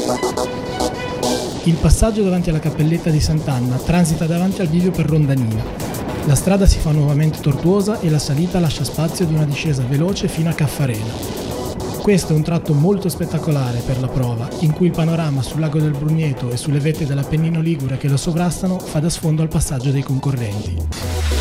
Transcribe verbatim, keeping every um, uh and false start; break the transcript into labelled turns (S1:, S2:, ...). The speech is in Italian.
S1: Il passaggio davanti alla cappelletta di Sant'Anna transita davanti al bivio per Rondanina. La strada si fa nuovamente tortuosa e la salita lascia spazio ad una discesa veloce fino a Caffarena. Questo è un tratto molto spettacolare per la prova, in cui il panorama sul lago del Brugneto e sulle vette dell'Appennino Ligure che lo sovrastano fa da sfondo al passaggio dei concorrenti.